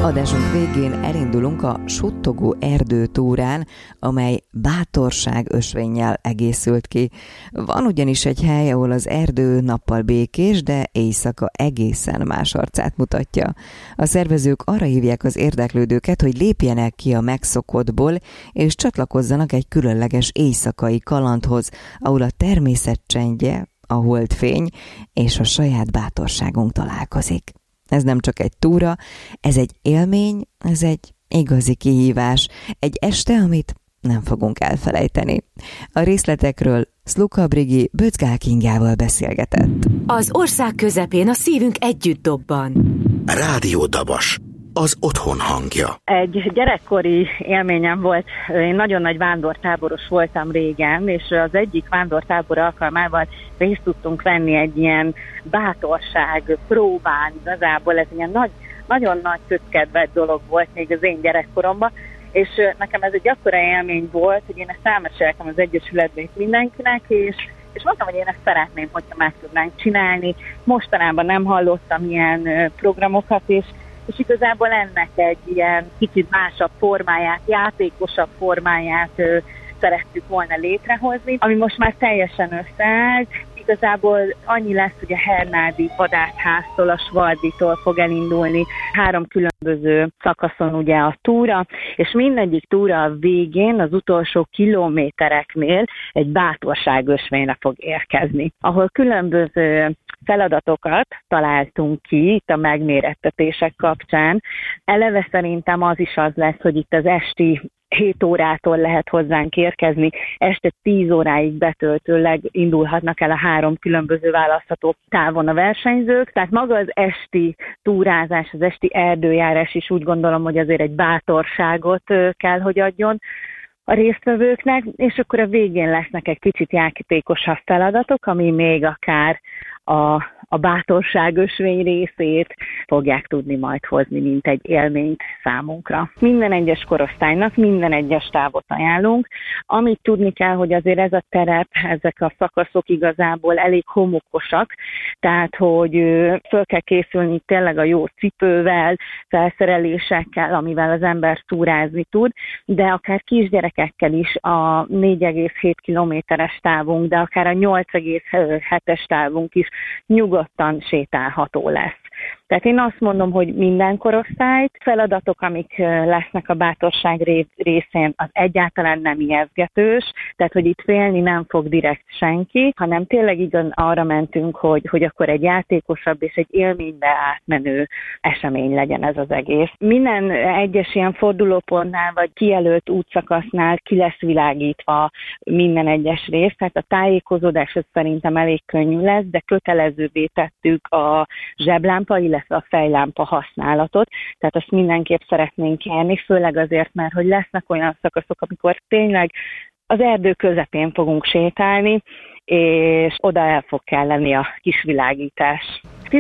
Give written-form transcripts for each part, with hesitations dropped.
Adásunk végén elindulunk a suttogó erdőtúrán, amely bátorság ösvénnyel egészült ki. Van ugyanis egy hely, ahol az erdő nappal békés, de éjszaka egészen más arcát mutatja. A szervezők arra hívják az érdeklődőket, hogy lépjenek ki a megszokottból, és csatlakozzanak egy különleges éjszakai kalandhoz, ahol a természet csendje, a holdfény és a saját bátorságunk találkozik. Ez nem csak egy túra, ez egy élmény, ez egy igazi kihívás, egy este, amit nem fogunk elfelejteni. A részletekről Sluka Brigi Böczgál Kingával beszélgetett. Az ország közepén a szívünk együtt dobban. Rádió Dabas, az otthon hangja. Egy gyerekkori élményem volt, én nagyon nagy vándortáboros voltam régen, és az egyik vándortábor alkalmával részt tudtunk venni egy ilyen bátorság próbán, igazából ez ilyen nagyon nagy közkedvelt dolog volt még az én gyerekkoromban, és nekem ez egy akkora élmény volt, hogy én ezt elmeséltem az Egyesületben mindenkinek, és mondtam, hogy én ezt szeretném, hogyha meg tudnánk csinálni. Mostanában nem hallottam ilyen programokat, és igazából ennek egy ilyen kicsit másabb formáját, játékosabb formáját szerettük volna létrehozni, ami most már teljesen összeállt. Igazából annyi lesz, hogy a Hernádi vadászháztól, a Svalditól fog elindulni 3 különböző szakaszon ugye a túra, és mindegyik túra a végén, az utolsó kilométereknél egy bátorságösvényre fog érkezni, ahol különböző feladatokat találtunk ki itt a megmérettetések kapcsán. Eleve szerintem az is az lesz, hogy itt az esti 7 órától lehet hozzánk érkezni, este 10 óráig betöltőleg indulhatnak el a 3 különböző választható távon a versenyzők, tehát maga az esti túrázás, az esti erdőjárás is úgy gondolom, hogy azért egy bátorságot kell, hogy adjon a résztvevőknek, és akkor a végén lesznek egy kicsit játékosabb feladatok, ami még akár a bátorság ösvény részét fogják tudni majd hozni, mint egy élményt számunkra. Minden egyes korosztálynak minden egyes távot ajánlunk. Amit tudni kell, hogy azért ez a terep, ezek a szakaszok igazából elég homokosak, tehát hogy föl kell készülni tényleg a jó cipővel, felszerelésekkel, amivel az ember túrázni tud, de akár kisgyerekekkel is a 4,7 kilométeres távunk, de akár a 8,7-es távunk is nyugodtan sétálható lesz. Tehát én azt mondom, hogy minden korosztályt, feladatok, amik lesznek a bátorság részén, az egyáltalán nem ijesztgetős, tehát hogy itt félni nem fog direkt senki, hanem tényleg igaz arra mentünk, hogy akkor egy játékosabb és egy élménybe átmenő esemény legyen ez az egész. Minden egyes ilyen fordulópontnál vagy kijelölt útszakasznál ki lesz világítva minden egyes rész, tehát a tájékozódás ez szerintem elég könnyű lesz, de kötelezővé tettük a zseblámpa, illetve a fejlámpa használatot, tehát azt mindenképp szeretnénk kérni, főleg azért, mert hogy lesznek olyan szakaszok, amikor tényleg az erdő közepén fogunk sétálni, és oda el fog kelleni a kis világítás.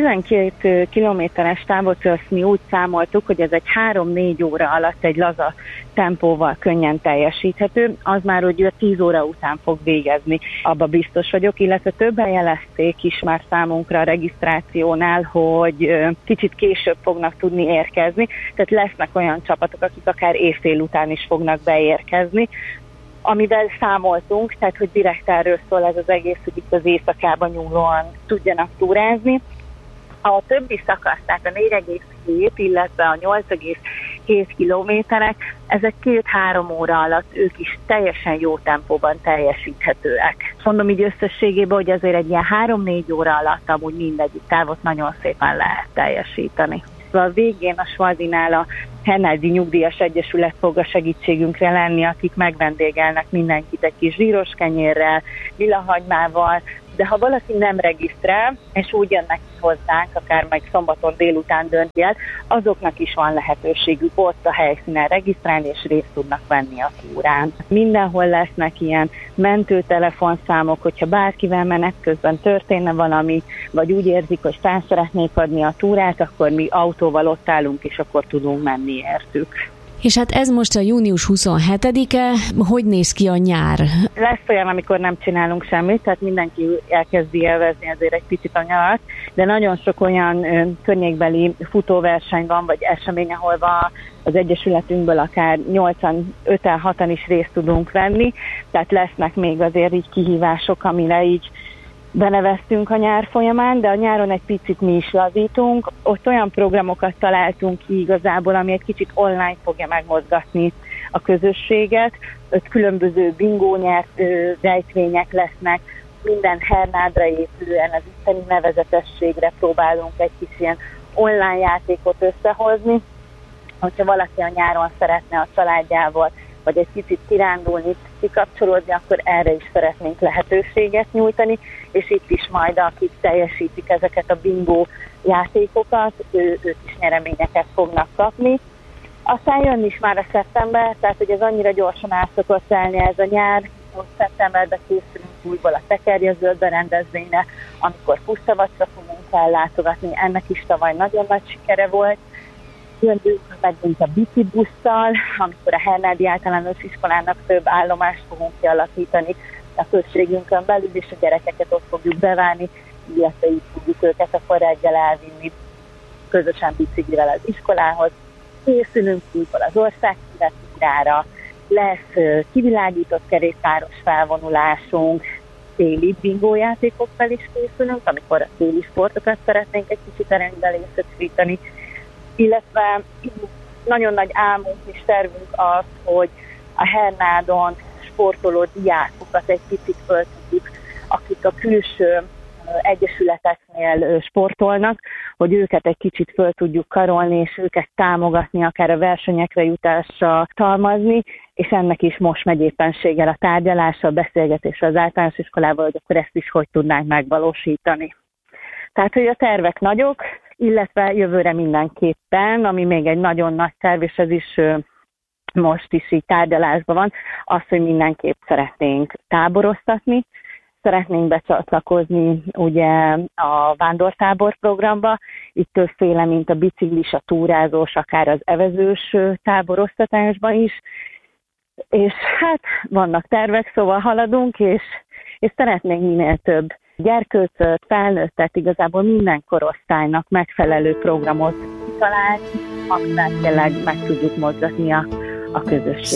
12 kilométeres távot azt mi úgy számoltuk, hogy ez egy 3-4 óra alatt egy laza tempóval könnyen teljesíthető, az már, hogy 10 óra után fog végezni, abba biztos vagyok, illetve többen jelezték is már számunkra a regisztrációnál, hogy kicsit később fognak tudni érkezni, tehát lesznek olyan csapatok, akik akár éjfél után is fognak beérkezni, amivel számoltunk, tehát hogy direkt erről szól ez az egész, hogy itt az éjszakában nyúlóan tudjanak túrázni. A többi szakasz, tehát a 4,7, illetve a 8,7 kilométerek, ezek 2-3 óra alatt ők is teljesen jó tempóban teljesíthetőek. Mondom így összességében, hogy azért egy ilyen 3-4 óra alatt amúgy mindegyik távot nagyon szépen lehet teljesíteni. A végén a Svaldinál a Hernádi Nyugdíjas Egyesület fog a segítségünkre lenni, akik megvendégelnek mindenkit egy kis zsíros kenyérrel, vilahagymával, de ha valaki nem regisztrál, és úgy jönnek hozzánk, akár meg szombaton délután dönti el, azoknak is van lehetőségük ott a helyszínen regisztrálni, és részt tudnak venni a túrán. Mindenhol lesznek ilyen mentőtelefonszámok, hogyha bárkivel menet közben történne valami, vagy úgy érzik, hogy fel szeretnék adni a túrát, akkor mi autóval ott állunk, és akkor tudunk menni értük. És hát ez most a június 27-e, hogy néz ki a nyár? Lesz olyan, amikor nem csinálunk semmit, tehát mindenki elkezdi élvezni azért egy picit a nyarat, de nagyon sok olyan környékbeli futóverseny van, vagy esemény, ahol az Egyesületünkből akár 8-an, 5-en, 6-an is részt tudunk venni, tehát lesznek még azért így kihívások, amire így beneveztünk a nyár folyamán, de a nyáron egy picit mi is lazítunk. Ott olyan programokat találtunk ki igazából, ami egy kicsit online fogja megmozgatni a közösséget. 5 különböző bingó nyert rejtvények lesznek, minden hernádra épülően az itteni nevezetességre próbálunk egy kis ilyen online játékot összehozni. Hogyha valaki a nyáron szeretne a családjával, vagy egy kicsit kirándulni, kikapcsolódni, akkor erre is szeretnénk lehetőséget nyújtani, és itt is majd, akik teljesítik ezeket a bingó játékokat, ők is nyereményeket fognak kapni. Aztán jön is már a szeptember, tehát hogy ez annyira gyorsan át szokott telni ez a nyár, hogy szeptemberben készülünk újból a Tekerjezöldbe rendezvényre, amikor Pusztavacsra fogunk ellátogatni, ennek is tavaly nagyon nagy sikere volt. Jövünk megint a bicibusszal, amikor a Hernádi Általános Iskolának több állomást fogunk kialakítani a községünkön belül, és a gyerekeket ott fogjuk bevárni, illetve így fogjuk őket akkor reggel elvinni közösen biciklivel az iskolához. Készülünk újból az országszületésre, lesz kivilágított kerékpáros felvonulásunk, téli bingójátékokkal is készülünk, amikor a téli sportokat szeretnénk egy kicsit rendben, illetve nagyon nagy álmunk és tervünk az, hogy a Hernádon sportoló diákokat egy picit föl tudjuk, akik a külső egyesületeknél sportolnak, hogy őket egy kicsit föl tudjuk karolni, és őket támogatni, akár a versenyekre jutásra talmazni, és ennek is most megy éppenséggel a tárgyalása, a beszélgetés az általános iskolával, hogy akkor ezt is hogy tudnánk megvalósítani. Tehát, hogy a tervek nagyok, illetve jövőre mindenképpen, ami még egy nagyon nagy terv, és ez is most is így tárgyalásban van, az, hogy mindenképp szeretnénk táboroztatni, szeretnénk becsatlakozni ugye a vándortábor programba, itt többféle, mint a biciklis, a túrázós, akár az evezős táboroztatásban is, és hát vannak tervek, szóval haladunk, és szeretnénk minél több gyerkőcöt, felnőttet, igazából minden korosztálynak megfelelő programot kitalálni, amivel tényleg meg tudjuk mozgatni a közösséget.